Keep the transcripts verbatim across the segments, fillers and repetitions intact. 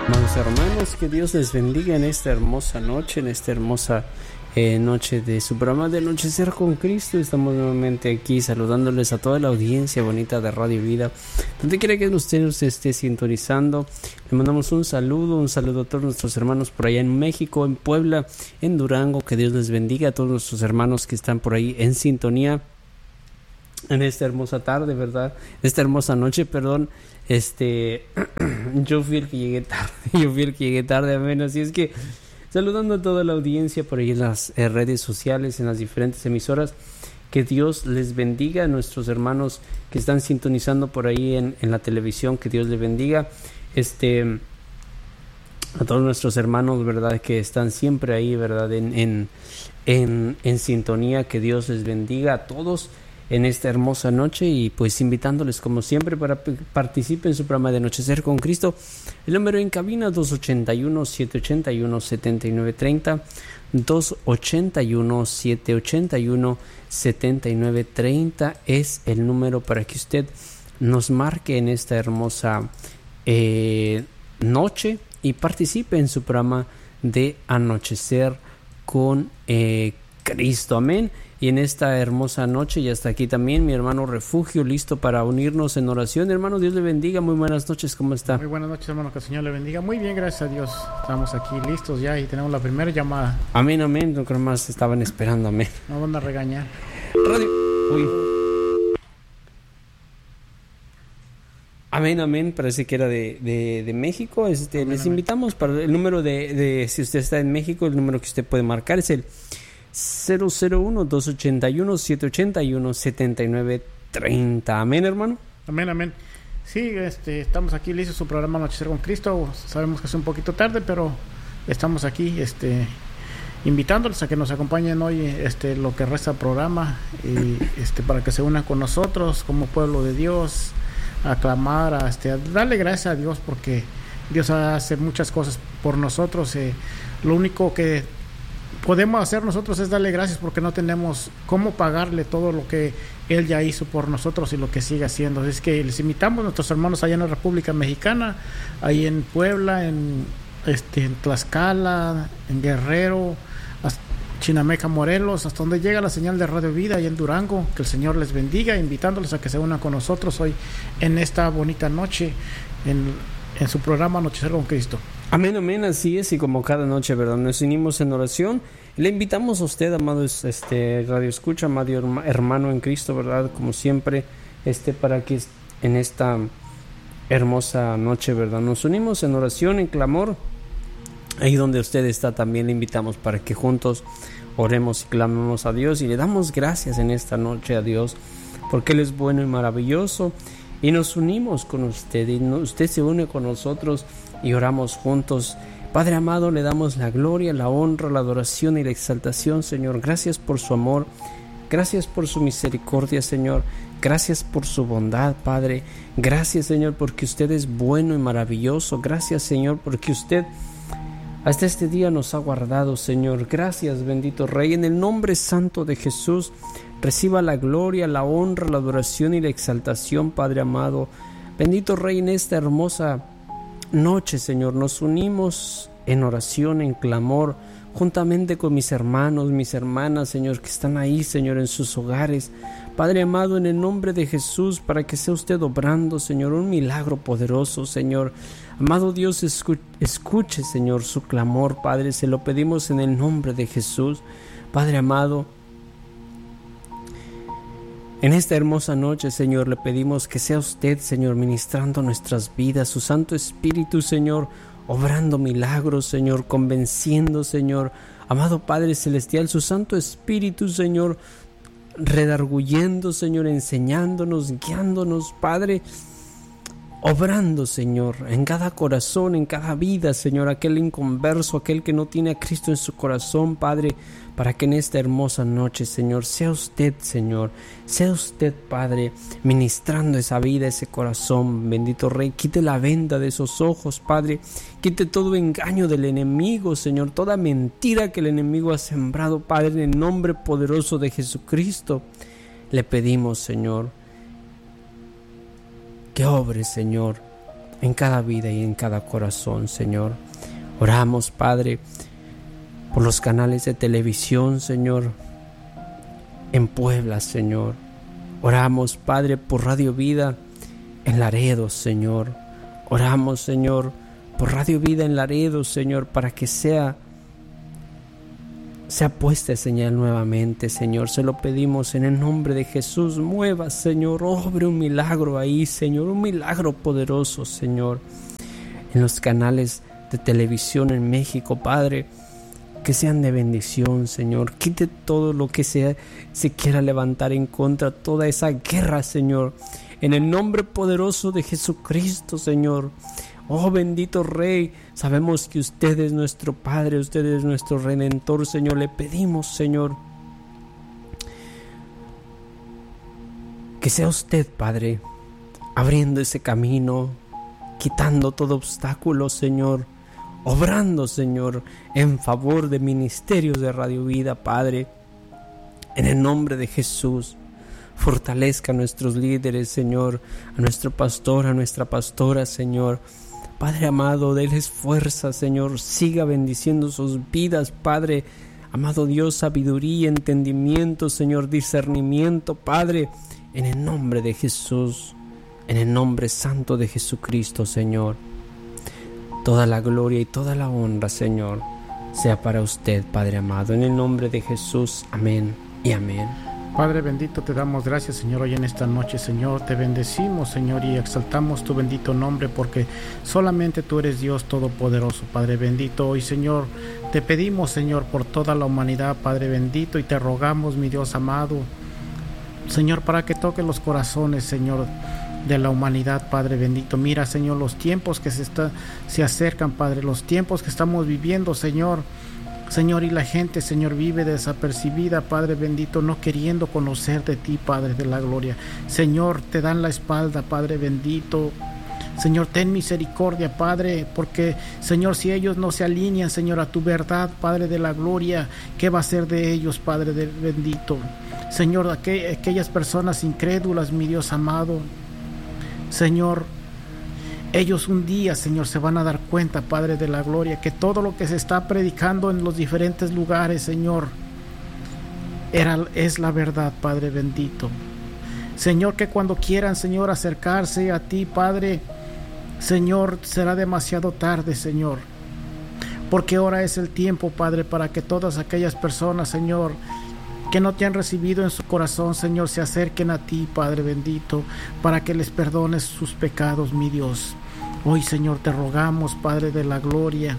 Amados hermanos, que Dios les bendiga en esta hermosa noche, en esta hermosa eh, noche de su programa de Anochecer con Cristo. Estamos nuevamente aquí saludándoles a toda la audiencia bonita de Radio Vida, donde quiera que usted nos esté sintonizando. Le mandamos un saludo, un saludo a todos nuestros hermanos por allá en México, en Puebla, en Durango. Que Dios les bendiga a todos nuestros hermanos que están por ahí en sintonía en esta hermosa tarde, ¿verdad? Esta hermosa noche, perdón. Este, yo fui el que llegué tarde, yo fui el que llegué tarde, amén. Así es que saludando a toda la audiencia por ahí en las eh, redes sociales, en las diferentes emisoras. Que Dios les bendiga a nuestros hermanos que están sintonizando por ahí en, en la televisión. Que Dios les bendiga. Este, a todos nuestros hermanos, ¿verdad? Que están siempre ahí, ¿verdad? En, en, en, en sintonía. Que Dios les bendiga a todos en esta hermosa noche, y pues invitándoles como siempre para que participen en su programa de Anochecer con Cristo. El número en cabina dos ochenta y uno, siete ochenta y uno, setenta y nueve treinta, dos ochenta y uno, siete ochenta y uno, setenta y nueve treinta es el número para que usted nos marque en esta hermosa eh, noche y participe en su programa de Anochecer con eh, Cristo, amén. Y en esta hermosa noche, y hasta aquí también mi hermano Refugio, listo para unirnos en oración. Hermano, Dios le bendiga, muy buenas noches, ¿cómo está? Muy buenas noches, hermano, que el Señor le bendiga. Muy bien, gracias a Dios, estamos aquí listos ya y tenemos la primera llamada. Amén, amén, no creo más estaban esperando, amén. No van a regañar. Radio, uy. Amén, amén, parece que era de, de, de México. Este, amén, les amén. Invitamos para el número de, de, si usted está en México, el número que usted puede marcar es el cero cero uno, dos ochenta y uno, siete ochenta y uno, setenta y nueve treinta. Amén, hermano. Amén, amén. Sí, este, estamos aquí listos su programa Anochecer con Cristo. Sabemos que es un poquito tarde, pero estamos aquí este, invitándoles a que nos acompañen hoy este, lo que resta del programa, y, este, para que se unan con nosotros como pueblo de Dios, a aclamar, a, este, a darle gracias a Dios, porque Dios hace muchas cosas por nosotros. Eh, lo único que podemos hacer nosotros es darle gracias, porque no tenemos cómo pagarle todo lo que Él ya hizo por nosotros y lo que sigue haciendo. Es que les invitamos a nuestros hermanos allá en la República Mexicana, ahí en Puebla, en, este, en Tlaxcala, en Guerrero, Chinameca, Morelos, hasta donde llega la señal de Radio Vida, y en Durango. Que el Señor les bendiga, invitándoles a que se unan con nosotros hoy en esta bonita noche en, en su programa Anochecer con Cristo. Amén, amén, así es, y como cada noche, ¿verdad? Nos unimos en oración. Le invitamos a usted, amado este, Radio Escucha, amado hermano en Cristo, ¿verdad? Como siempre, este, para que en esta hermosa noche, ¿verdad? Nos unimos en oración, en clamor. Ahí donde usted está también le invitamos para que juntos oremos y clamemos a Dios, y le damos gracias en esta noche a Dios, porque Él es bueno y maravilloso. Y nos unimos con usted, y usted se une con nosotros y oramos juntos. Padre amado, le damos la gloria, la honra, la adoración y la exaltación, Señor. Gracias por su amor, gracias por su misericordia, Señor. Gracias por su bondad, Padre. Gracias, Señor, porque usted es bueno y maravilloso. Gracias, Señor, porque usted hasta este día nos ha guardado, Señor. Gracias, bendito Rey. En el nombre santo de Jesús, reciba la gloria, la honra, la adoración y la exaltación, Padre amado. Bendito Rey, en esta hermosa noche, Señor, nos unimos en oración, en clamor, juntamente con mis hermanos, mis hermanas, Señor, que están ahí, Señor, en sus hogares. Padre amado, en el nombre de Jesús, para que sea usted obrando, Señor, un milagro poderoso, Señor. Amado Dios, escuche, escuche, Señor, su clamor, Padre, se lo pedimos en el nombre de Jesús. Padre amado, en esta hermosa noche, Señor, le pedimos que sea usted, Señor, ministrando nuestras vidas, su Santo Espíritu, Señor, obrando milagros, Señor, convenciendo, Señor, amado Padre Celestial, su Santo Espíritu, Señor, redarguyendo, Señor, enseñándonos, guiándonos, Padre, obrando, Señor, en cada corazón, en cada vida, Señor, aquel inconverso, aquel que no tiene a Cristo en su corazón, Padre, para que en esta hermosa noche, Señor, sea usted, Señor, sea usted, Padre, ministrando esa vida, ese corazón, bendito Rey. Quite la venda de esos ojos, Padre, quite todo engaño del enemigo, Señor, toda mentira que el enemigo ha sembrado, Padre, en el nombre poderoso de Jesucristo. Le pedimos, Señor, que obre, Señor, en cada vida y en cada corazón, Señor. Oramos, Padre, por los canales de televisión, Señor, en Puebla, Señor. Oramos, Padre, por Radio Vida en Laredo, Señor. Oramos, Señor, por Radio Vida en Laredo, Señor, para que sea, sea puesta señal nuevamente, Señor. Se lo pedimos en el nombre de Jesús. Mueva, Señor, obre un milagro ahí, Señor, un milagro poderoso, Señor. En los canales de televisión en México, Padre, que sean de bendición, Señor. Quite todo lo que sea, se quiera levantar en contra, toda esa guerra, Señor. En el nombre poderoso de Jesucristo, Señor. Oh bendito Rey, sabemos que usted es nuestro Padre, usted es nuestro Redentor, Señor. Le pedimos, Señor, que sea usted, Padre, abriendo ese camino, quitando todo obstáculo, Señor. Obrando, Señor, en favor de ministerios de Radio Vida, Padre. En el nombre de Jesús, fortalezca a nuestros líderes, Señor, a nuestro pastor, a nuestra pastora, Señor. Padre amado, déles fuerza, Señor. Siga bendiciendo sus vidas, Padre. Amado Dios, sabiduría, entendimiento, Señor, discernimiento, Padre. En el nombre de Jesús, en el nombre santo de Jesucristo, Señor. Toda la gloria y toda la honra, Señor, sea para usted, Padre amado. En el nombre de Jesús, amén y amén. Padre bendito, te damos gracias, Señor, hoy en esta noche, Señor. Te bendecimos, Señor, y exaltamos tu bendito nombre, porque solamente tú eres Dios todopoderoso, Padre bendito. Hoy, Señor, te pedimos, Señor, por toda la humanidad, Padre bendito, y te rogamos, mi Dios amado, Señor, para que toque los corazones, Señor, de la humanidad, Padre bendito. Mira, Señor, los tiempos que se, está, se acercan, Padre, los tiempos que estamos viviendo, Señor. Señor, y la gente, Señor, vive desapercibida, Padre bendito, no queriendo conocer de ti, Padre de la gloria. Señor, te dan la espalda, Padre bendito. Señor, ten misericordia, Padre, porque, Señor, si ellos no se alinean, Señor, a tu verdad, Padre de la gloria, ¿qué va a ser de ellos, Padre de bendito? Señor, aqu- aquellas personas incrédulas, mi Dios amado, Señor, ellos un día, Señor, se van a dar cuenta, Padre de la gloria, que todo lo que se está predicando en los diferentes lugares, Señor, era, es la verdad, Padre bendito. Señor, que cuando quieran, Señor, acercarse a ti, Padre, Señor, será demasiado tarde, Señor, porque ahora es el tiempo, Padre, para que todas aquellas personas, Señor, que no te han recibido en su corazón, Señor, se acerquen a ti, Padre bendito, para que les perdones sus pecados, mi Dios. Hoy, Señor, te rogamos, Padre de la gloria,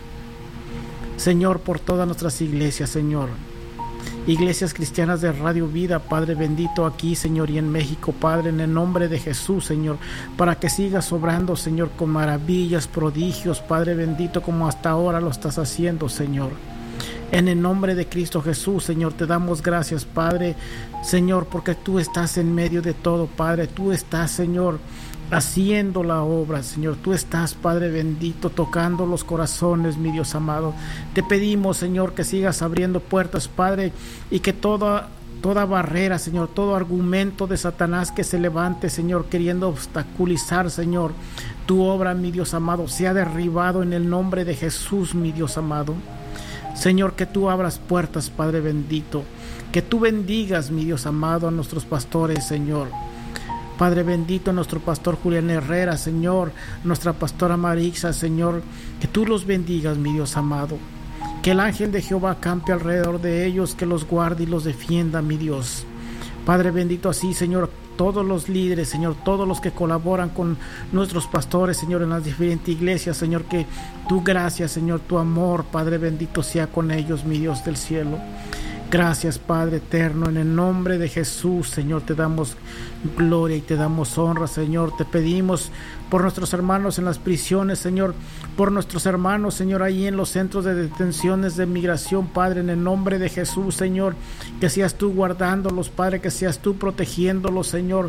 Señor, por todas nuestras iglesias, Señor, iglesias cristianas de Radio Vida, Padre bendito, aquí, Señor, y en México, Padre, en el nombre de Jesús, Señor, para que sigas obrando, Señor, con maravillas, prodigios, Padre bendito, como hasta ahora lo estás haciendo, Señor. En el nombre de Cristo Jesús, Señor, te damos gracias, Padre, Señor, porque tú estás en medio de todo, Padre. Tú estás, Señor, haciendo la obra, Señor. Tú estás, Padre bendito, tocando los corazones, mi Dios amado. Te pedimos, Señor, que sigas abriendo puertas, Padre, y que toda, toda barrera, Señor, todo argumento de Satanás que se levante, Señor, queriendo obstaculizar, Señor, tu obra, mi Dios amado, sea derribado en el nombre de Jesús, mi Dios amado. Señor, que tú abras puertas, Padre bendito, que tú bendigas, mi Dios amado, a nuestros pastores, Señor. Padre bendito, nuestro pastor Julián Herrera, Señor, nuestra pastora Marixa, Señor, que tú los bendigas, mi Dios amado. Que el ángel de Jehová campe alrededor de ellos, que los guarde y los defienda, mi Dios. Padre bendito, así, Señor, todos los líderes, Señor, todos los que colaboran con nuestros pastores, Señor, en las diferentes iglesias, Señor, que tu gracia, Señor, tu amor, Padre bendito, sea con ellos, mi Dios del cielo. Gracias, Padre eterno, en el nombre de Jesús, Señor, te damos gloria y te damos honra, Señor. Te pedimos por nuestros hermanos en las prisiones, Señor, por nuestros hermanos, Señor, ahí en los centros de detenciones de migración, Padre, en el nombre de Jesús, Señor, que seas tú guardándolos, Padre, que seas tú protegiéndolos, Señor,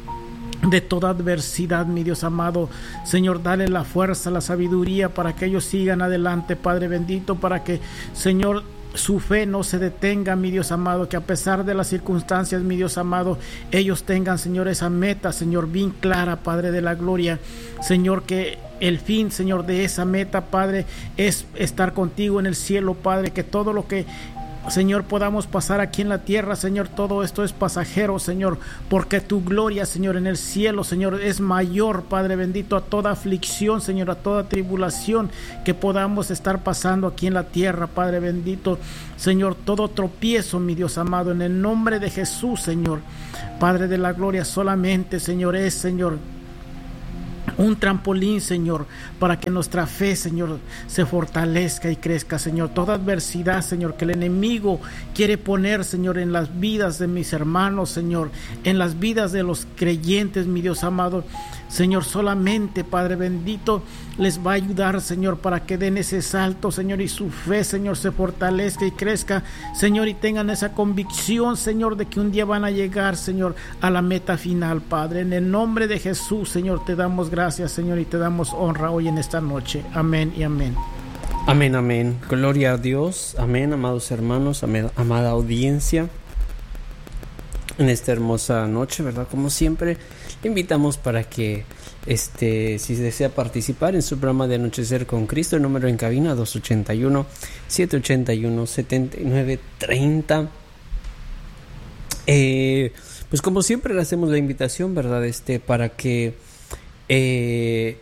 de toda adversidad, mi Dios amado. Señor, dale la fuerza, la sabiduría para que ellos sigan adelante, Padre bendito, para que, Señor, su fe no se detenga, mi Dios amado, que a pesar de las circunstancias, mi Dios amado, ellos tengan, Señor, esa meta, Señor, bien clara, Padre de la gloria, Señor, que el fin, Señor, de esa meta, Padre, es estar contigo en el cielo, Padre, que todo lo que, Señor, podamos pasar aquí en la tierra, Señor, todo esto es pasajero, Señor, porque tu gloria, Señor, en el cielo, Señor, es mayor, Padre bendito, a toda aflicción, Señor, a toda tribulación que podamos estar pasando aquí en la tierra, Padre bendito, Señor, todo tropiezo, mi Dios amado, en el nombre de Jesús, Señor, Padre de la gloria, solamente, Señor, es, Señor, un trampolín, Señor, para que nuestra fe, Señor, se fortalezca y crezca, Señor. Toda adversidad, Señor, que el enemigo quiere poner, Señor, en las vidas de mis hermanos, Señor, en las vidas de los creyentes, mi Dios amado, Señor, solamente, Padre bendito, les va a ayudar, Señor, para que den ese salto, Señor, y su fe, Señor, se fortalezca y crezca, Señor, y tengan esa convicción, Señor, de que un día van a llegar, Señor, a la meta final, Padre. En el nombre de Jesús, Señor, te damos gracias, Señor, y te damos honra hoy en esta noche. Amén y amén. Amén, amén. Gloria a Dios. Amén, amados hermanos, amén, amada audiencia. En esta hermosa noche, ¿verdad? Como siempre, le invitamos para que, este, si desea participar en su programa de Anochecer con Cristo, el número en cabina dos ochenta y uno, siete ochenta y uno, setenta y nueve treinta. Eh, pues como siempre le hacemos la invitación, ¿verdad? Este, para que, eh,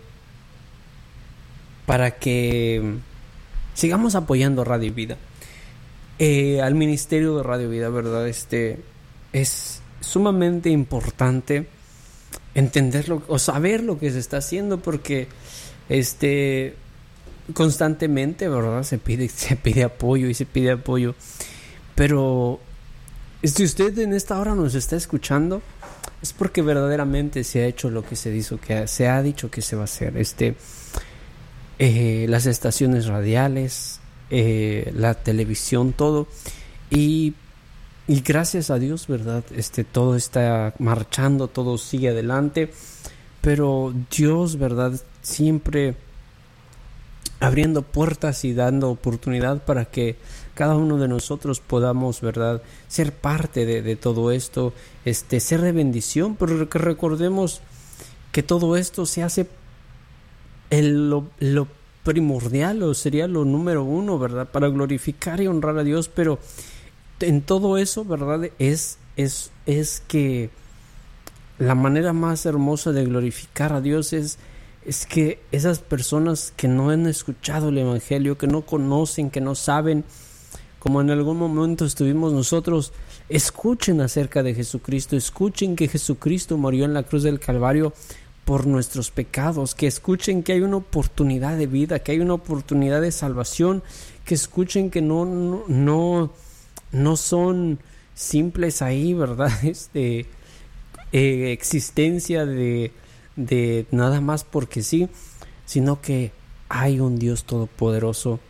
para que sigamos apoyando Radio Vida, eh, al Ministerio de Radio Vida, ¿verdad? Este, es sumamente importante entenderlo o saber lo que se está haciendo, porque este constantemente, ¿verdad? Se pide, se pide apoyo y se pide apoyo. Pero si usted en esta hora nos está escuchando, es porque verdaderamente se ha hecho lo que se dijo, que se ha dicho que se va a hacer. Este, eh, las estaciones radiales, eh, la televisión, todo, y Y gracias a Dios, ¿verdad? Este, todo está marchando, todo sigue adelante. Pero Dios, ¿verdad? Siempre abriendo puertas y dando oportunidad para que cada uno de nosotros podamos, ¿verdad?, ser parte de, de todo esto, este, ser de bendición. Pero que recordemos que todo esto se hace el, lo, lo primordial, o sería lo número uno, ¿verdad?, para glorificar y honrar a Dios. Pero en todo eso, ¿verdad?, es, es, es que la manera más hermosa de glorificar a Dios es, es que esas personas que no han escuchado el Evangelio, que no conocen, que no saben, como en algún momento estuvimos nosotros, escuchen acerca de Jesucristo, escuchen que Jesucristo murió en la cruz del Calvario por nuestros pecados, que escuchen que hay una oportunidad de vida, que hay una oportunidad de salvación, que escuchen que no, no, no no son simples ahí, ¿verdad? Este, eh, existencia de, de nada más porque sí, sino que hay un Dios todopoderoso.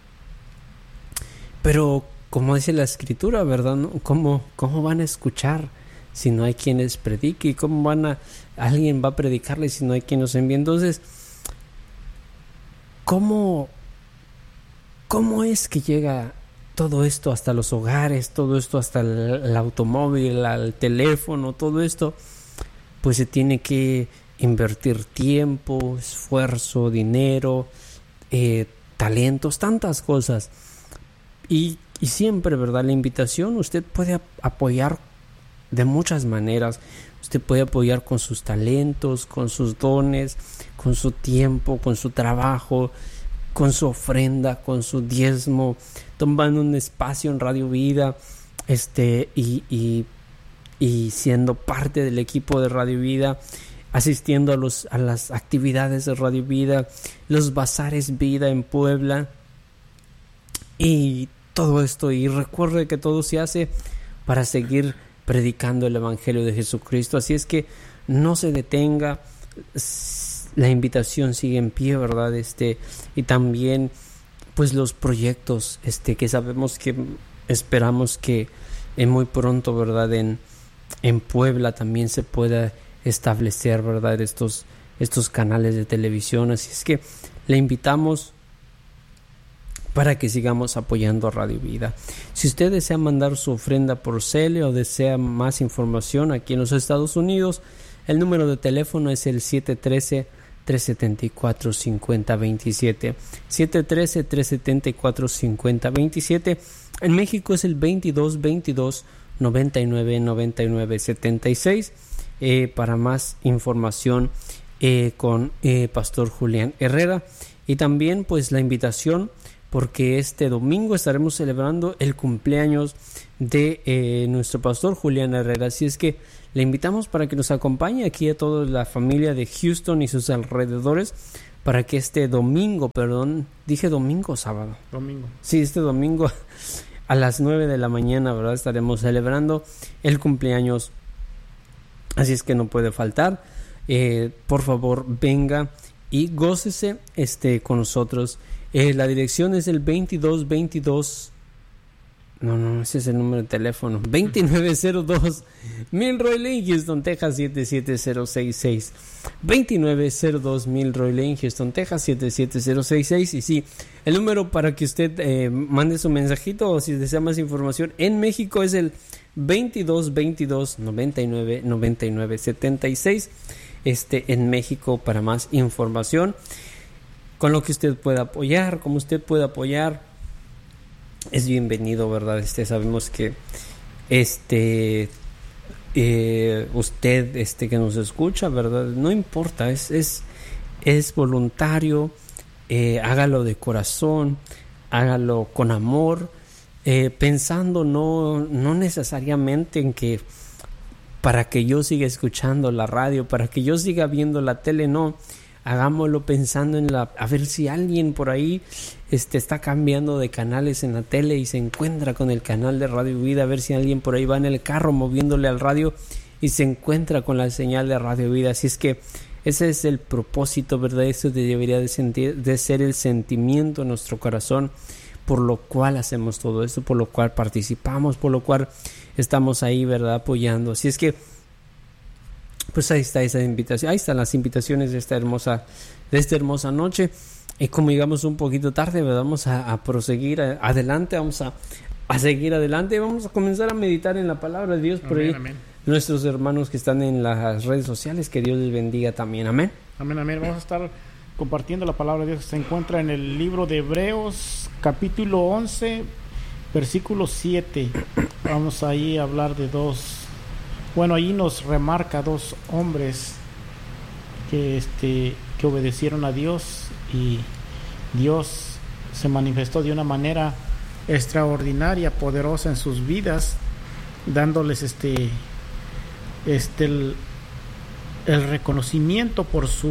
Pero como dice la Escritura, ¿verdad? ¿Cómo, cómo van a escuchar si no hay quien les predique? ¿Y cómo van a, alguien va a predicarles si no hay quien los envíe? Entonces, ¿cómo, cómo es que llega todo esto hasta los hogares, todo esto hasta el, el automóvil, el teléfono, todo esto? Pues se tiene que invertir tiempo, esfuerzo, dinero, eh, talentos, tantas cosas. Y, y siempre, ¿verdad?, la invitación, usted puede ap- apoyar de muchas maneras. Usted puede apoyar con sus talentos, con sus dones, con su tiempo, con su trabajo, con su ofrenda, con su diezmo, tomando un espacio en Radio Vida, este, y, y, y siendo parte del equipo de Radio Vida, asistiendo a, los, a las actividades de Radio Vida, los bazares Vida en Puebla, y todo esto. Y recuerde que todo se hace para seguir predicando el Evangelio de Jesucristo. Así es que no se detenga. La invitación sigue en pie, ¿verdad? Este, y también, pues, los proyectos, este, que sabemos que esperamos que en muy pronto, ¿verdad?, en, en Puebla también se pueda establecer, ¿verdad?, estos, estos canales de televisión. Así es que le invitamos para que sigamos apoyando Radio Vida. Si usted desea mandar su ofrenda por Cele o desea más información aquí en los Estados Unidos, el número de teléfono es el siete uno tres, tres siete cuatro, cinco cero dos siete, siete uno tres, tres siete cuatro, cinco cero dos siete. En México es el veintidós veintidós, noventa y nueve, noventa y nueve, setenta y seis. Eh, para más información eh, con eh, Pastor Julián Herrera. Y también pues la invitación, porque este domingo estaremos celebrando el cumpleaños de eh, nuestro pastor Julián Herrera. Así es que le invitamos para que nos acompañe aquí a toda la familia de Houston y sus alrededores, para que este domingo, perdón, dije domingo o sábado. Domingo. Sí, este domingo a las nueve de la mañana, ¿verdad? Estaremos celebrando el cumpleaños. Así es que no puede faltar. Eh, por favor, venga y gócese este, con nosotros. Eh, la dirección es el veintidós veintidós. No, no, ese es el número de teléfono. veintinueve cero dos Milroy Lane, Houston, Texas siete siete cero seis seis. veintinueve cero dos Milroy Lane, Houston, Texas siete siete cero seis seis. Y sí, el número para que usted eh, mande su mensajito o si desea más información en México es el veintidós veintidós, noventa y nueve, noventa y nueve, setenta y seis. Este en México para más información, con lo que usted pueda apoyar, como usted pueda apoyar, es bienvenido, ¿verdad? Este sabemos que este eh, usted este que nos escucha, ¿verdad? No importa, es es es voluntario, eh, hágalo de corazón, hágalo con amor, eh, pensando no no necesariamente en que para que yo siga escuchando la radio, para que yo siga viendo la tele, no. Hagámoslo pensando en la, a ver si alguien por ahí este, está cambiando de canales en la tele y se encuentra con el canal de Radio Vida, a ver si alguien por ahí va en el carro moviéndole al radio y se encuentra con la señal de Radio Vida. Así es que ese es el propósito, ¿verdad? Eso debería de, sentir, de ser el sentimiento en nuestro corazón, por lo cual hacemos todo esto, por lo cual participamos, por lo cual estamos ahí, ¿verdad? Apoyando. Así es que pues ahí está esa invitación, ahí están las invitaciones de esta hermosa, de esta hermosa noche. Y como llegamos un poquito tarde, ¿verdad? Vamos a, a proseguir a, adelante, vamos a, a seguir adelante y vamos a comenzar a meditar en la palabra de Dios. Por amén, ahí, amén. Nuestros hermanos que están en las redes sociales, que Dios les bendiga también, amén. Amén, amén. Vamos a estar compartiendo la palabra de Dios. Se encuentra en el libro de Hebreos, capítulo once, versículo siete. Vamos ahí a hablar de dos. Bueno, ahí nos remarca dos hombres que, este, que obedecieron a Dios y Dios se manifestó de una manera extraordinaria, poderosa en sus vidas, dándoles este, este el, el reconocimiento por su,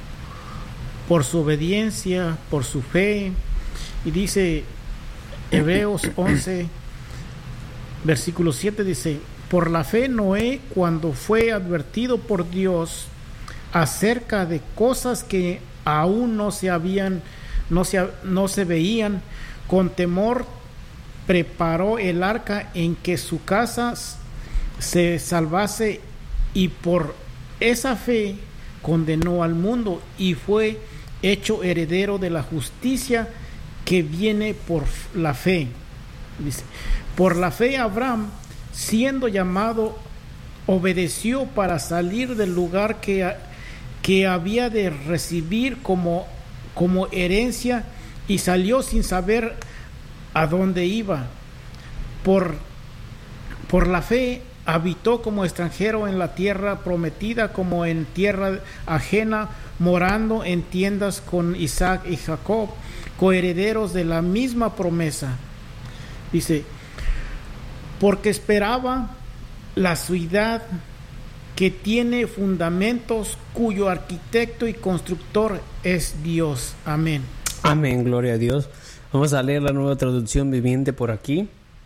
por su obediencia, por su fe. Y dice Hebreos once, versículo siete, dice: por la fe Noé, cuando fue advertido por Dios acerca de cosas que aún no se habían, no se, no se veían, con temor preparó el arca en que su casa se salvase, y por esa fe condenó al mundo y fue hecho heredero de la justicia que viene por la fe. Dice: por la fe Abraham, siendo llamado, obedeció para salir del lugar que, que había de recibir como, como herencia, y salió sin saber a dónde iba. Por, por la fe habitó como extranjero en la tierra prometida, como en tierra ajena, morando en tiendas con Isaac y Jacob, coherederos de la misma promesa. Dice: porque esperaba la ciudad que tiene fundamentos, cuyo arquitecto y constructor es Dios. Amén. Amén, gloria a Dios. Vamos a leer la Nueva Traducción Viviente por aquí.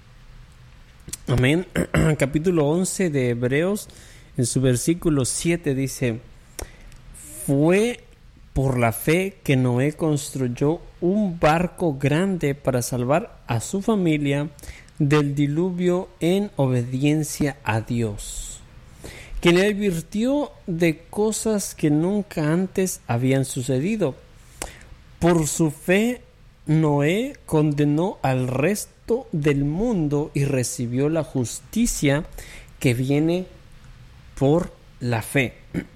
Amén. Capítulo once de Hebreos, en su versículo siete dice: fue por la fe que Noé construyó un barco grande para salvar a su familia del diluvio, en obediencia a Dios, que le advirtió de cosas que nunca antes habían sucedido. Por su fe Noé condenó al resto del mundo y recibió la justicia que viene por la fe.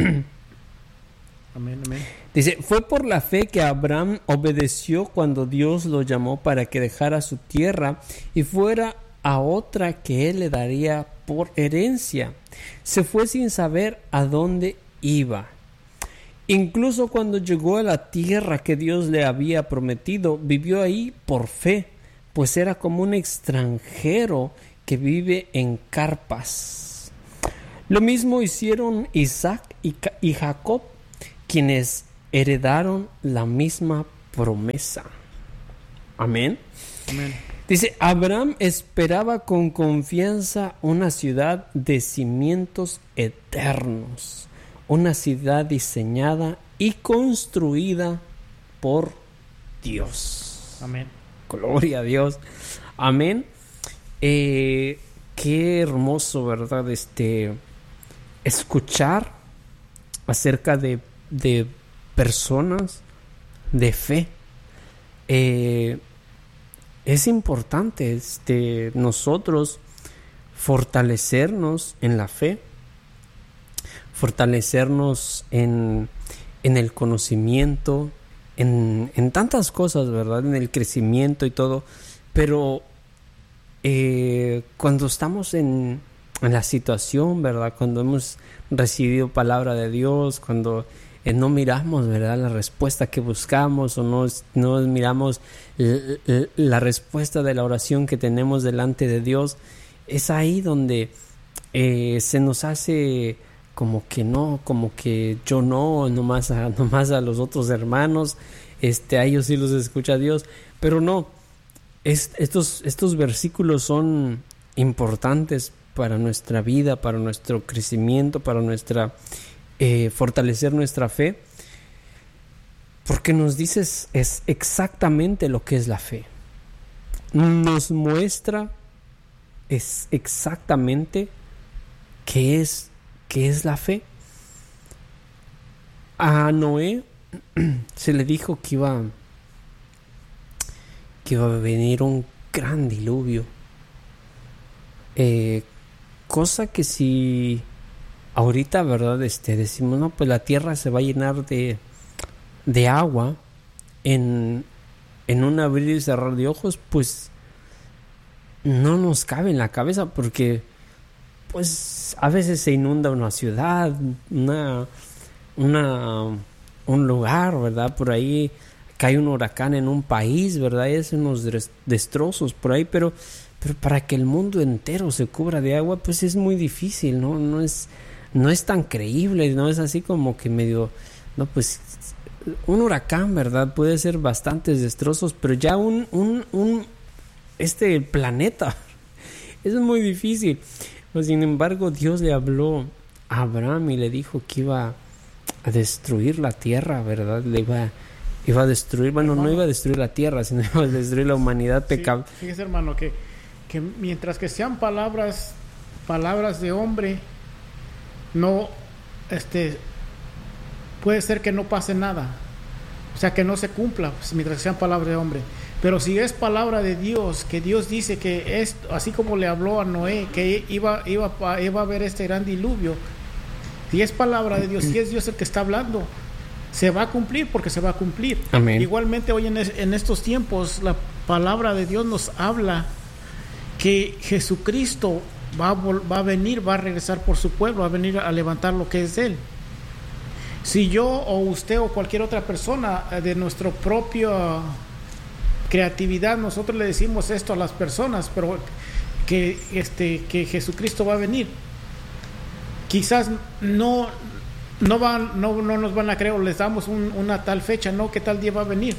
Amén, amén. Dice, fue por la fe que Abraham obedeció cuando Dios lo llamó para que dejara su tierra y fuera a otra que él le daría por herencia. Se fue sin saber a dónde iba. Incluso cuando llegó a la tierra que Dios le había prometido, vivió ahí por fe, pues era como un extranjero que vive en carpas. Lo mismo hicieron Isaac y Jacob, quienes heredaron la misma promesa. Amén. Amén. Dice, Abraham esperaba con confianza una ciudad de cimientos eternos, una ciudad diseñada y construida por Dios. Amén. Gloria a Dios. Amén. Eh, qué hermoso, ¿verdad? Este, escuchar acerca de, de personas de fe. Eh, es importante este, nosotros fortalecernos en la fe, fortalecernos en, en el conocimiento, en, en tantas cosas, ¿verdad? En el crecimiento y todo. Pero eh, cuando estamos en, en la situación, ¿verdad? Cuando hemos recibido palabra de Dios, cuando eh, no miramos, ¿verdad?, la respuesta que buscamos, o no, no miramos l- l- la respuesta de la oración que tenemos delante de Dios, es ahí donde eh, se nos hace como que no, como que yo no, nomás a, nomás a los otros hermanos, este, a ellos sí los escucha Dios, pero no, es, estos, estos versículos son importantes para nuestra vida, para nuestro crecimiento, para nuestra eh, fortalecer nuestra fe, porque nos dices es exactamente lo que es la fe. Nos muestra es exactamente qué es, qué es la fe. A Noé se le dijo que iba, que iba a venir un gran diluvio. Eh, cosa que si ahorita, ¿verdad? Este, decimos, no, pues la tierra se va a llenar de, de agua en, en un abrir y cerrar de ojos, pues no nos cabe en la cabeza, porque pues a veces se inunda una ciudad, una, una, un lugar, ¿verdad? Por ahí cae un huracán en un país, ¿verdad? Y hace unos destrozos por ahí, pero Pero para que el mundo entero se cubra de agua, pues es muy difícil, ¿no? No es, no es tan creíble, no es así como que medio, no, pues un huracán, ¿verdad? Puede ser bastantes destrozos, pero ya un, un, un, este planeta, eso es muy difícil. Pues, sin embargo, Dios le habló a Abraham y le dijo que iba a destruir la tierra, ¿verdad? Le iba, iba a destruir, bueno, hermano, no iba a destruir la tierra, sino iba a destruir la humanidad pecable. Sí, fíjese, hermano, que que mientras que sean palabras palabras de hombre, no este puede ser que no pase nada, o sea, que no se cumpla, pues, mientras que sean palabras de hombre. Pero si es palabra de Dios, que Dios dice que es así como le habló a Noé, que iba iba iba a haber este gran diluvio, si es palabra de Dios, si es Dios el que está hablando, se va a cumplir, porque se va a cumplir. Amén. Igualmente hoy en, es, en estos tiempos la palabra de Dios nos habla que Jesucristo va a, va a venir, va a regresar por su pueblo, va a venir a levantar lo que es de él. Si yo o usted o cualquier otra persona de nuestra propia creatividad, nosotros le decimos esto a las personas, pero que, este, que Jesucristo va a venir, quizás no, no, van, no, no nos van a creer, o les damos un, una tal fecha, no, que tal día va a venir,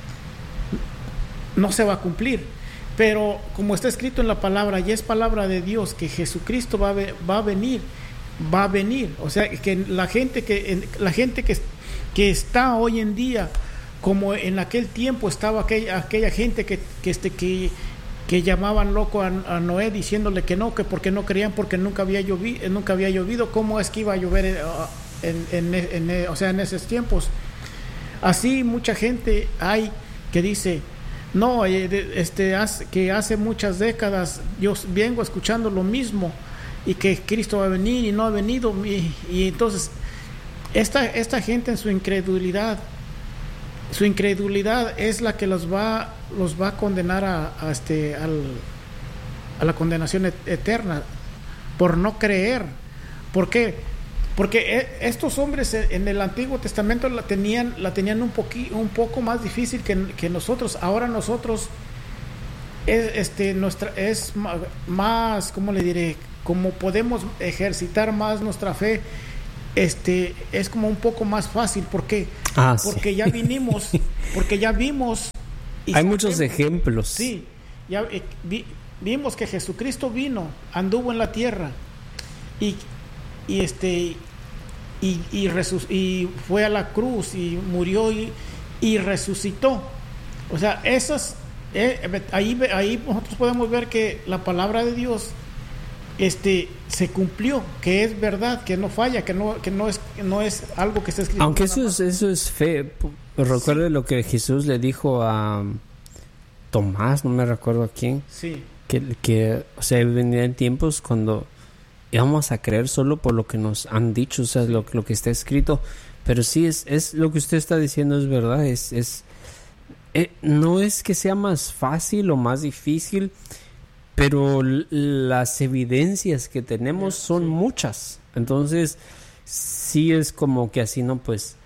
no se va a cumplir. Pero como está escrito en la palabra, y es palabra de Dios, que Jesucristo va a, va a venir, va a venir. O sea, que la gente que la gente que, que está hoy en día, como en aquel tiempo estaba aquella, aquella gente que, que, este, que, que llamaban loco a, a Noé, diciéndole que no, que porque no creían, porque nunca había llovido, nunca había llovido, ¿cómo es que iba a llover en, en, en, en, o sea, en esos tiempos? Así mucha gente hay que dice, no, este, hace, que hace muchas décadas yo vengo escuchando lo mismo y que Cristo va a venir y no ha venido. Y, y entonces, esta, esta gente en su incredulidad, su incredulidad es la que los va, los va a condenar a, a, este, al, a la condenación eterna por no creer. ¿Por qué? Porque estos hombres en el Antiguo Testamento la tenían, la tenían un, poqui, un poco más difícil que, que nosotros. Ahora nosotros es, este, nuestra, es más, ¿cómo le diré? Como podemos ejercitar más nuestra fe, este, es como un poco más fácil. ¿Por qué? Ah, porque sí. ya vinimos, porque ya vimos. Y Hay muchos sabemos, ejemplos. Sí, ya eh, vi, vimos que Jesucristo vino, anduvo en la tierra y, y este y, y, resus, y fue a la cruz y murió y, y resucitó. O sea, esas eh, ahí ahí nosotros podemos ver que la palabra de Dios este se cumplió, que es verdad, que no falla, que no que no es no es algo que está escrito. Aunque eso es eso es fe. Recuerde sí. Lo que Jesús le dijo a Tomás, no me recuerdo a quién. Sí. Que que o sea, venían tiempos cuando íbamos a creer solo por lo que nos han dicho, o sea, lo lo que está escrito. Pero sí es es lo que usted está diciendo es verdad, es es eh, no es que sea más fácil o más difícil, pero las evidencias que tenemos son sí. muchas. Entonces, sí es como que así, ¿no? Pues,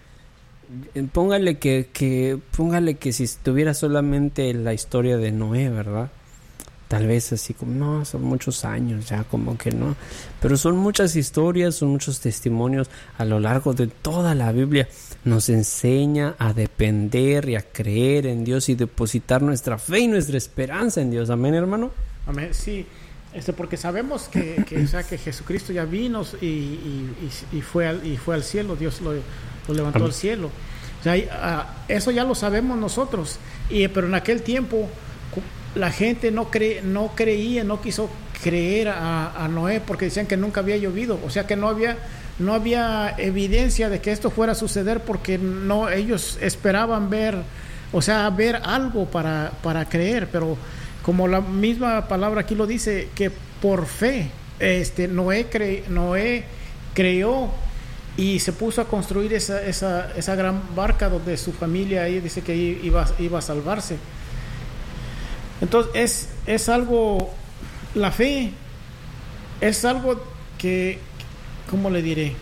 póngale que, que, póngale que si estuviera solamente la historia de Noé, ¿verdad? Tal vez así como, no, son muchos años ya, como que no. Pero son muchas historias, son muchos testimonios a lo largo de toda la Biblia. Nos enseña a depender y a creer en Dios y depositar nuestra fe y nuestra esperanza en Dios. Amén, hermano. Amén, sí, este, porque sabemos que, que, o sea, que Jesucristo ya vino y, y, y, fue, al, y fue al cielo, Dios lo, lo levantó Amén. Al cielo. O sea, uh, eso ya lo sabemos nosotros, y, pero en aquel tiempo la gente no, cre, no creía, no quiso creer a, a Noé porque decían que nunca había llovido, o sea que no había, no había evidencia de que esto fuera a suceder porque no, ellos esperaban ver, o sea, ver algo para, para creer, pero como la misma palabra aquí lo dice, que por fe este Noé, cre, Noé creó y se puso a construir esa, esa, esa gran barca donde su familia ahí dice que iba, iba a salvarse. Entonces es, es algo, la fe es algo que, ¿cómo le diré?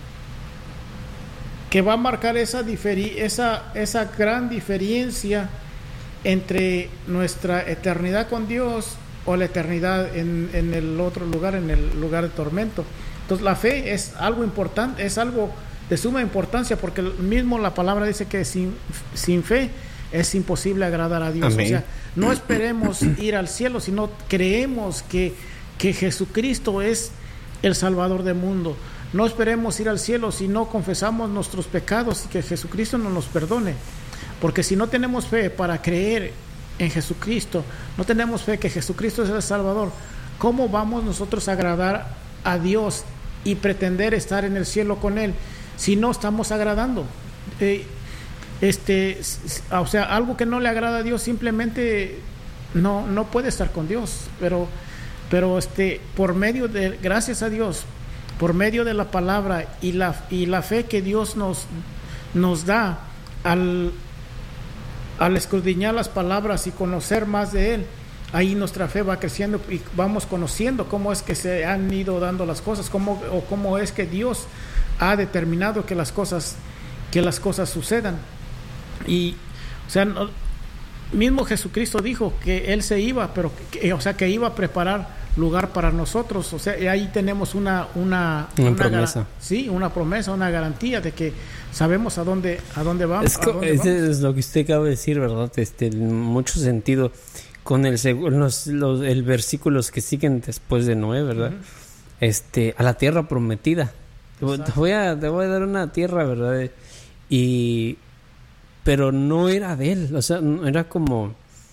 Que va a marcar esa, diferi, esa, esa gran diferencia entre nuestra eternidad con Dios o la eternidad en, en el otro lugar, en el lugar de tormento. Entonces la fe es algo importante, es algo de suma importancia, porque mismo la palabra dice que sin, sin fe es imposible agradar a Dios. Amén. O sea, no esperemos ir al cielo, sino creemos que, que Jesucristo es el Salvador del mundo. No esperemos ir al cielo si no confesamos nuestros pecados y que Jesucristo nos los perdone. Porque si no tenemos fe para creer en Jesucristo, no tenemos fe que Jesucristo es el Salvador, ¿cómo vamos nosotros a agradar a Dios y pretender estar en el cielo con Él si no estamos agradando? Eh, este, o sea, algo que no le agrada a Dios simplemente no, no puede estar con Dios. Pero, pero este, por medio de, gracias a Dios, por medio de la palabra y la, y la fe que Dios nos, nos da al al escudriñar las palabras y conocer más de Él, ahí nuestra fe va creciendo y vamos conociendo cómo es que se han ido dando las cosas, cómo, o cómo es que Dios ha determinado que las cosas, que las cosas sucedan. Y, o sea, no, mismo Jesucristo dijo que Él se iba, pero, que, o sea, que iba a preparar lugar para nosotros. O sea, ahí tenemos una una, una, una promesa. Gar- sí, una promesa, una garantía de que sabemos a dónde a dónde vamos. Es, co- dónde vamos. es lo que usted acaba de decir, ¿verdad? Este, en mucho sentido, con el los, los el versículos que siguen después de Noé, ¿verdad? Uh-huh. Este, a la tierra prometida. Te voy a te voy a dar una tierra, ¿verdad? Y pero no era de él, o sea, era como,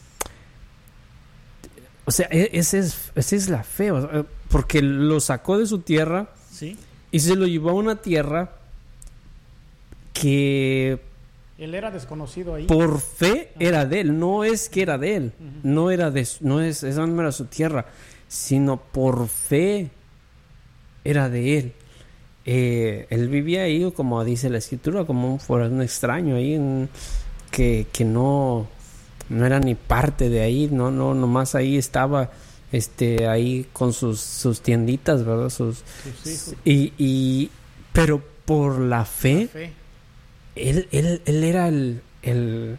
o sea, esa es, esa es la fe, o sea, porque lo sacó de su tierra, ¿sí? Y se lo llevó a una tierra que Él era desconocido ahí. Por fe era de él, no es que era de él, uh-huh. no era de, no es, esa no era su tierra, sino por fe era de él. Eh, él vivía ahí, como dice la escritura, como un, un extraño ahí, en, que, que no, no era ni parte de ahí, no, no, nomás ahí estaba, este, ahí con sus, sus tienditas, ¿verdad? Sus, sus hijos. Y, y, pero por la fe, la fe. Él, él, él era el, el,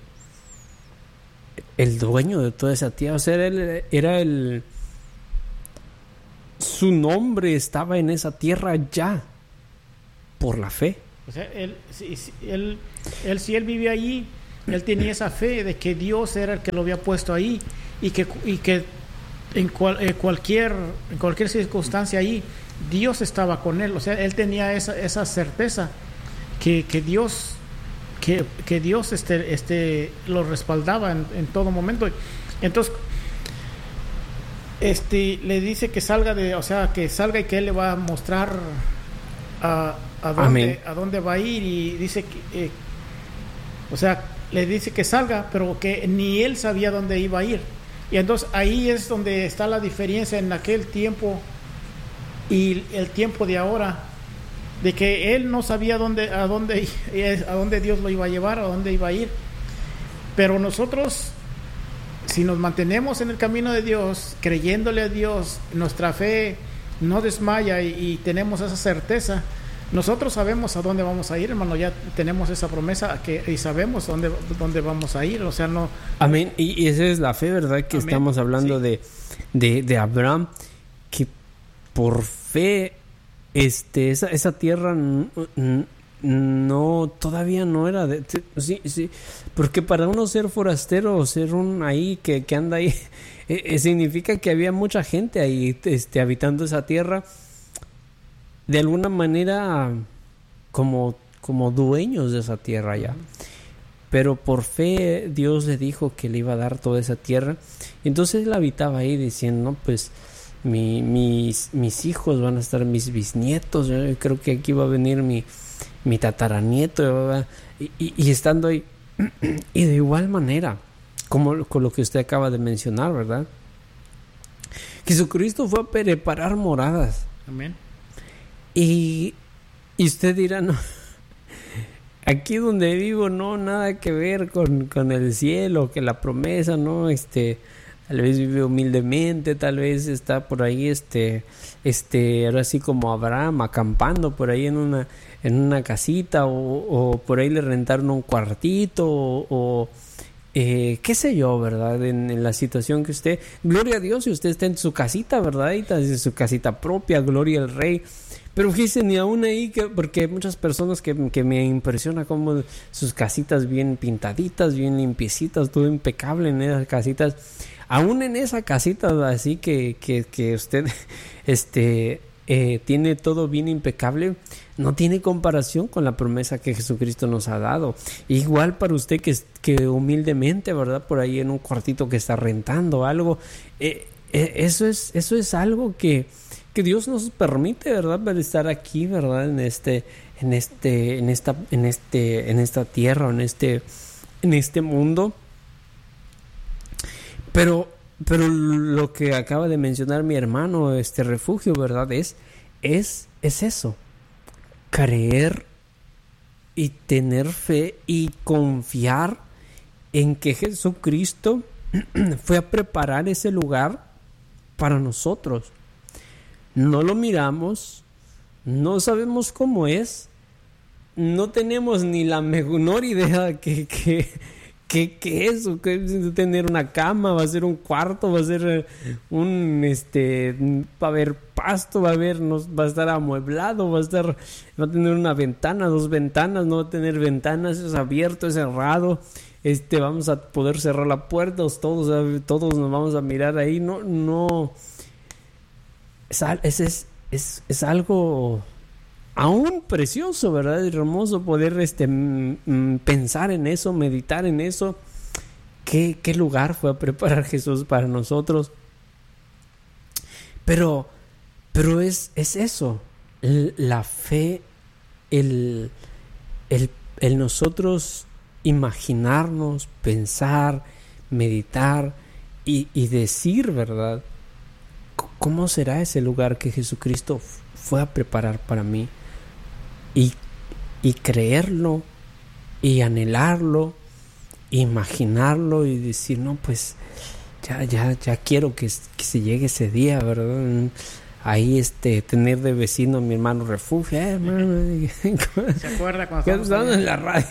el dueño de toda esa tierra, o sea, él era el, su nombre estaba en esa tierra ya, por la fe. O sea, él, si, él, él, si él vivía allí, él tenía esa fe de que Dios era el que lo había puesto ahí, y que, y que en, cual, en, cualquier, en cualquier circunstancia ahí, Dios estaba con él. O sea, él tenía esa, esa certeza que, que Dios... Que, que Dios este, este, lo respaldaba en, en todo momento. Entonces, este, le dice que salga de, o sea, que salga y que él le va a mostrar a, a dónde, a dónde va a ir, y dice que, eh, o sea, le dice que salga, pero que ni él sabía dónde iba a ir. Y entonces ahí es donde está la diferencia en aquel tiempo y el tiempo de ahora. De que él no sabía dónde, a dónde, a dónde Dios lo iba a llevar, a dónde iba a ir. Pero nosotros, si nos mantenemos en el camino de Dios, creyéndole a Dios, nuestra fe no desmaya y, y tenemos esa certeza, nosotros sabemos a dónde vamos a ir, hermano. Ya tenemos esa promesa que, y sabemos dónde, dónde vamos a ir. O sea, no. Amén. Y, y esa es la fe, ¿verdad? Que Amén. Estamos hablando sí. de, de, de Abraham, que por fe. Este, esa, esa tierra no, no, todavía no era de, sí, sí, porque para uno ser forastero o ser un ahí que, que anda ahí, eh, significa que había mucha gente ahí, este, habitando esa tierra, de alguna manera como, como dueños de esa tierra ya. Pero por fe Dios le dijo que le iba a dar toda esa tierra, y entonces él habitaba ahí diciendo, no, pues Mi, mis, mis hijos van a estar, mis bisnietos, yo creo que aquí va a venir mi, mi tataranieto, y, y, y estando ahí, y de igual manera, como con lo que usted acaba de mencionar, ¿verdad? Jesucristo fue a preparar moradas. Amén. Y, y usted dirá, no, aquí donde vivo no, nada que ver con, con el cielo, que la promesa, no, este... Tal vez vive humildemente, tal vez está por ahí, este, este, ahora sí como Abraham, acampando por ahí en una, en una casita, o, o por ahí le rentaron un cuartito, o, o eh, qué sé yo, ¿verdad? En, en la situación que usted, gloria a Dios si usted está en su casita, ¿verdad? Y está en su casita propia, gloria al Rey. Pero fíjense, ni aún ahí, que, porque hay muchas personas que, que me impresiona como sus casitas bien pintaditas, bien limpiecitas, todo impecable en esas casitas. Aún en esa casita así que, que, que usted este, eh, tiene todo bien impecable, no tiene comparación con la promesa que Jesucristo nos ha dado. Igual para usted que, que humildemente, ¿verdad? Por ahí en un cuartito que está rentando algo, eh, eh, eso es, eso es algo que, que Dios nos permite, ¿verdad? Para estar aquí, ¿verdad? En este, en este, en esta, en este, en esta tierra, en este, en este mundo. Pero, pero lo que acaba de mencionar mi hermano, este refugio, ¿verdad? Es, es, es eso. Creer y tener fe y confiar en que Jesucristo fue a preparar ese lugar para nosotros. No lo miramos, no sabemos cómo es, no tenemos ni la menor idea que... que ¿Qué, qué es eso? ¿Qué es tener una cama? ¿Va a ser un cuarto? ¿Va a ser un, este, va a haber pasto? ¿Va a haber, no, va a estar amueblado? ¿Va a estar, va a tener una ventana, dos ventanas? ¿No va a tener ventanas? ¿Es abierto? ¿Es cerrado? Este, vamos a poder cerrar la puerta, todos, todos nos vamos a mirar ahí. No, no. Es, es, es, es, es algo aún precioso, ¿verdad? Es hermoso poder este, m- pensar en eso, meditar en eso. ¿Qué, qué lugar fue a preparar Jesús para nosotros? Pero, pero es, es eso, el, la fe, el, el, el nosotros imaginarnos, pensar, meditar y, y decir, ¿verdad? ¿Cómo será ese lugar que Jesucristo fue a preparar para mí? Y, y creerlo, y anhelarlo, imaginarlo y decir, no, pues ya, ya, ya quiero que, que se llegue ese día, ¿verdad? Ahí este, tener de vecino a mi hermano Refugio. Eh, hermano, ¿se acuerda cuando estábamos en la radio?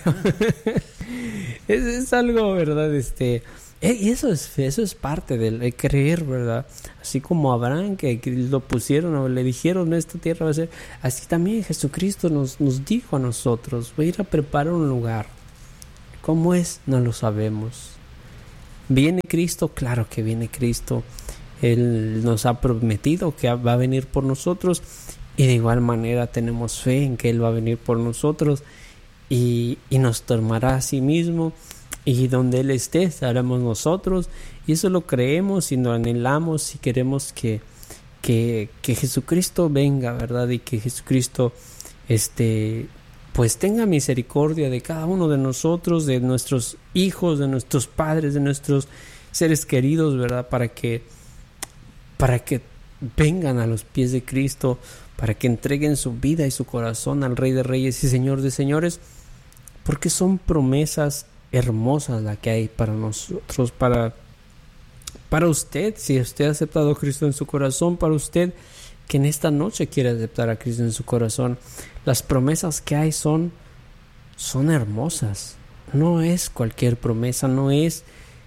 es, es algo, ¿verdad? Este, eh, y eso es eso es parte del de creer, ¿verdad? Así como Abraham, que, que lo pusieron o le dijeron, esta tierra va a ser, así también Jesucristo nos, nos dijo a nosotros, voy a ir a preparar un lugar. ¿Cómo es? No lo sabemos. ¿Viene Cristo? Claro que viene Cristo. Él nos ha prometido que va a venir por nosotros y de igual manera tenemos fe en que Él va a venir por nosotros y, y nos tomará a sí mismo y donde Él esté estaremos nosotros y eso lo creemos y lo anhelamos y queremos que, que, que Jesucristo venga, ¿verdad? Y que Jesucristo este, pues tenga misericordia de cada uno de nosotros, de nuestros hijos, de nuestros padres, de nuestros seres queridos, ¿verdad? Para que para que vengan a los pies de Cristo, para que entreguen su vida y su corazón al Rey de Reyes y Señor de Señores, porque son promesas hermosas las que hay para nosotros, para, para usted, si usted ha aceptado a Cristo en su corazón, para usted que en esta noche quiere aceptar a Cristo en su corazón. Las promesas que hay son, son hermosas, no es cualquier promesa, no es...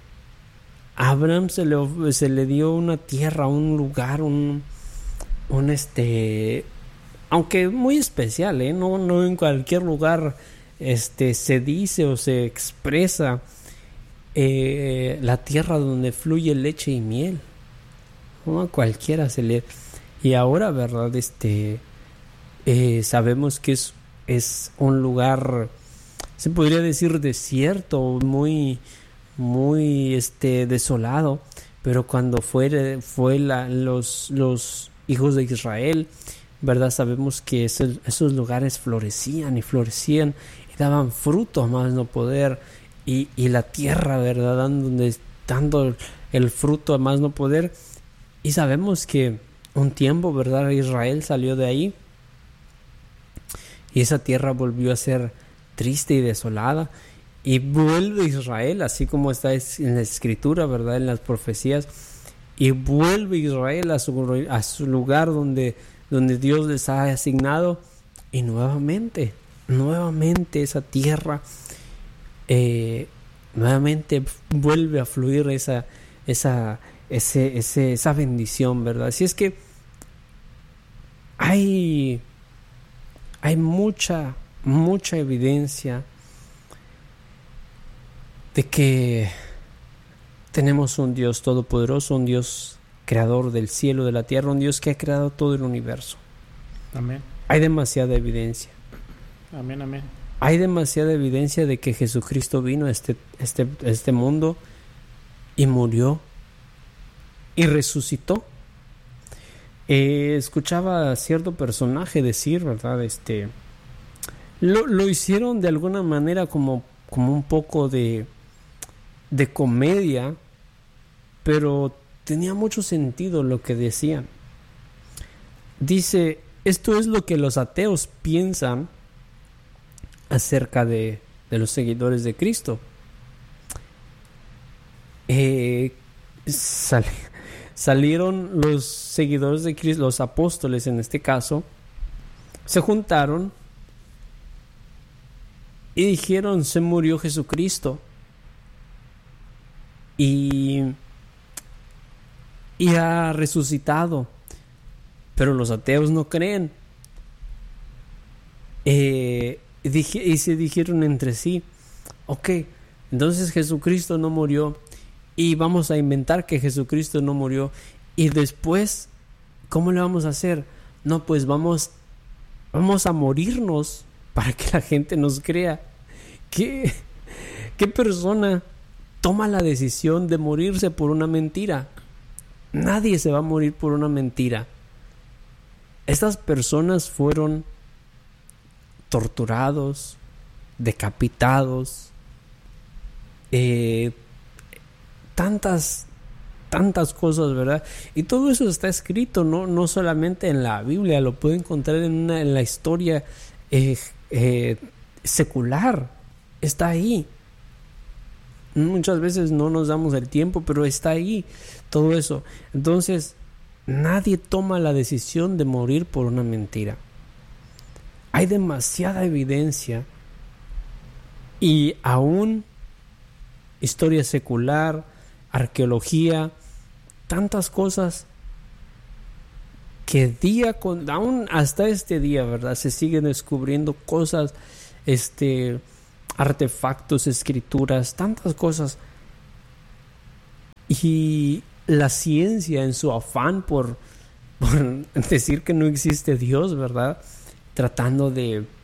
A Abraham se le, se le dio una tierra, un lugar, un, un este, aunque muy especial, ¿eh? No, no en cualquier lugar este, se dice o se expresa eh, la tierra donde fluye leche y miel. No a cualquiera se le... Y ahora, ¿verdad? Este, eh, sabemos que es, es un lugar, se podría decir desierto, muy... muy este desolado, pero cuando fue, fue la, los, los hijos de Israel, ¿verdad? Sabemos que ese, esos lugares florecían y florecían y daban fruto a más no poder y, y la tierra, ¿verdad? Dando, dando el fruto a más no poder y sabemos que un tiempo, ¿verdad? Israel salió de ahí y esa tierra volvió a ser triste y desolada. Y vuelve Israel, así como está en la escritura, ¿verdad? En las profecías. Y vuelve Israel a su, a su lugar donde, donde Dios les ha asignado. Y nuevamente, nuevamente esa tierra, eh, nuevamente vuelve a fluir esa, esa, ese, ese, esa bendición, ¿verdad? Así es que hay, hay mucha, mucha evidencia de que tenemos un Dios todopoderoso, un Dios creador del cielo, de la tierra, un Dios que ha creado todo el universo. Amén. Hay demasiada evidencia. Amén, amén. Hay demasiada evidencia de que Jesucristo vino a este, este, este mundo y murió y resucitó. Eh, escuchaba a cierto personaje decir, ¿verdad? Este, lo, lo hicieron de alguna manera como, como un poco de... de comedia, pero tenía mucho sentido lo que decían. Dice, esto es lo que los ateos piensan acerca de, de los seguidores de Cristo. Eh, sal, salieron los seguidores de Cristo, los apóstoles en este caso, se juntaron y dijeron, se murió Jesucristo. Y, y ha resucitado, pero los ateos no creen. Eh, dije, y se dijeron entre sí, ok, entonces Jesucristo no murió y vamos a inventar que Jesucristo no murió y después, ¿cómo le vamos a hacer? No, pues vamos, vamos a morirnos para que la gente nos crea. ¿Qué, qué persona toma la decisión de morirse por una mentira? Nadie se va a morir por una mentira. Estas personas fueron torturados, decapitados, eh, tantas, tantas cosas, ¿verdad? Y todo eso está escrito, no, no solamente en la Biblia, lo puede encontrar en, una, en la historia eh, eh, secular, está ahí. Muchas veces no nos damos el tiempo, pero está ahí todo eso. Entonces, nadie toma la decisión de morir por una mentira. Hay demasiada evidencia y aún historia secular, arqueología, tantas cosas que día con aún hasta este día, ¿verdad? Se siguen descubriendo cosas, este artefactos, escrituras, tantas cosas. Y la ciencia, en su afán por, por decir que no existe Dios, ¿verdad? Tratando de